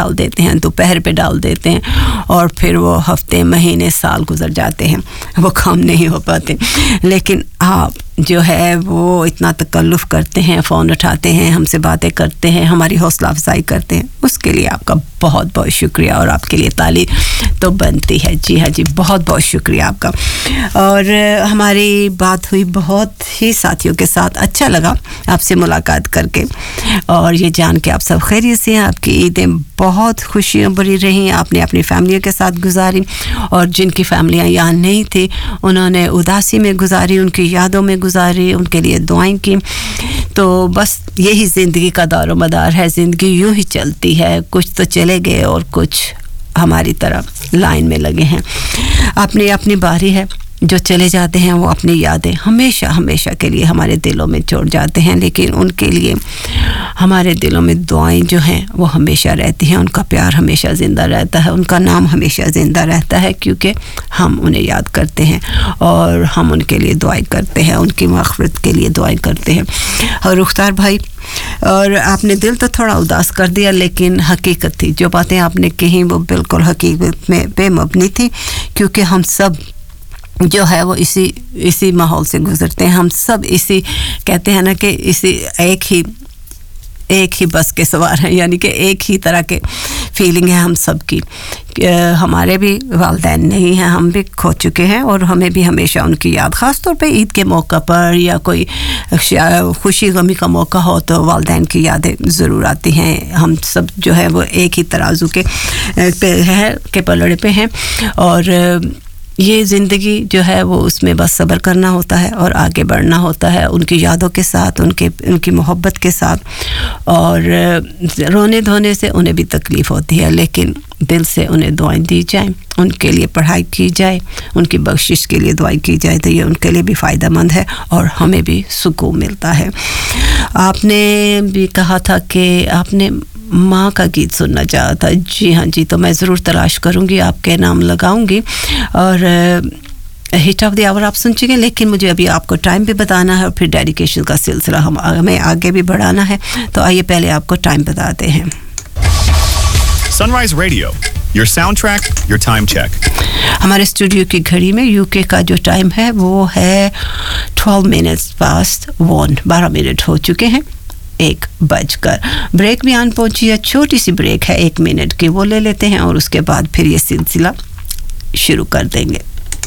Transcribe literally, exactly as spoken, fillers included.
डाल देते हैं, दोपहर पे डाल देते हैं, और फिर वो हफ्ते महीने साल गुजर जाते हैं, वो काम नहीं हो पाते. लेकिन आप जो है वो इतना तकल्लुफ़ करते हैं, फ़ोन उठाते हैं, हमसे बातें करते हैं, हमारी हौसला अफजाई करते हैं, उसके लिए आपका बहुत बहुत शुक्रिया. और आपके लिए ताली तो बनती है. जी हाँ जी, बहुत बहुत शुक्रिया आपका. और हमारी बात हुई बहुत ही साथियों के साथ, अच्छा लगा आपसे मुलाकात करके, और ये जान के आप सब खैरियत से हैं. आपकी ईदें बहुत खुशियों भरी रहीं, आपने अपनी फैमिलियों के साथ गुजारी, और जिनकी फैमिलियाँ यहाँ नहीं थी उन्होंने उदासी में गुजारी, उनकी यादों में गुजारी, उनके लिए दुआएं की. तो बस यही ज़िंदगी का दारो मदार है, ज़िंदगी यूं ही चलती है. कुछ तो चले गए और कुछ हमारी तरफ लाइन में लगे हैं. अपनी अपनी बारी है, जो चले जाते हैं वो अपनी यादें हमेशा हमेशा के लिए हमारे दिलों में छोड़ जाते हैं, लेकिन उनके लिए हमारे दिलों में दुआएं जो हैं वो हमेशा रहती हैं. उनका प्यार हमेशा ज़िंदा रहता है, उनका नाम हमेशा ज़िंदा रहता है, क्योंकि हम उन्हें याद करते हैं और हम उनके लिए दुआएं करते हैं, उनकी मग़फ़िरत के लिए दुआएं करते हैं. और रुख़सार भाई, और आपने दिल तो थोड़ा उदास कर दिया, लेकिन हकीकत थी, जो बातें आपने कही वो बिल्कुल हकीकत में बेमबनी थी, क्योंकि हम सब जो है वो इसी इसी माहौल से गुज़रते हैं. हम सब इसी, कहते हैं ना कि इसी एक ही एक ही बस के सवार हैं, यानी कि एक ही तरह के फीलिंग है हम सब की. हमारे भी वालिदैन नहीं हैं, हम भी खो चुके हैं, और हमें भी हमेशा उनकी याद, ख़ास तौर पे ईद के मौका पर या कोई खुशी गमी का मौका हो तो वालिदैन की यादें ज़रूर आती हैं. हम सब जो है वो एक ही तराजू के पे है के पलड़े पे हैं, और ये ज़िंदगी जो है वो उसमें बस सब्र करना होता है और आगे बढ़ना होता है, उनकी यादों के साथ, उनके उनकी मोहब्बत के साथ. और रोने धोने से उन्हें भी तकलीफ़ होती है, लेकिन दिल से उन्हें दुआएं दी जाएं, उनके लिए पढ़ाई की जाए, उनकी बख्शिश के लिए दुआएं की जाए, तो ये उनके लिए भी फ़ायदेमंद है और हमें भी सुकून मिलता है. आपने भी कहा था कि आपने माँ का गीत सुनना चाहा था. जी हाँ जी, तो मैं ज़रूर तलाश करूँगी, आपके नाम लगाऊँगी. और हिट ऑफ द आवर आप सुन चुके, लेकिन मुझे अभी आपको टाइम भी बताना है और फिर डेडिकेशन का सिलसिला हम हमें आगे भी बढ़ाना है. तो आइए पहले आपको टाइम बताते हैं. Sunrise Radio, your soundtrack, your time check. हमारे स्टूडियो की घड़ी में यूके का जो टाइम है वो है ट्वेल्व मिनट्स पास्ट वन, बारह मिनट हो चुके हैं, एक बजकर. ब्रेक भी आन पहुंची है, छोटी सी ब्रेक है एक मिनट की, वो ले लेते हैं और उसके बाद फिर ये सिलसिला शुरू कर देंगे.